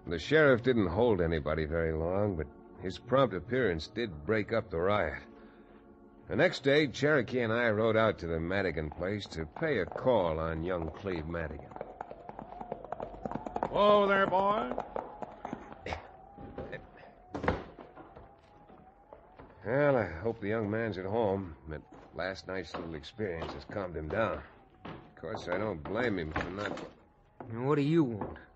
The sheriff didn't hold anybody very long, but his prompt appearance did break up the riot. The next day, Cherokee and I rode out to the Madigan place to pay a call on young Cleve Madigan. Whoa there, boy. Well, I hope the young man's at home, but last night's little experience has calmed him down. Of course, I don't blame him for not... What do you want?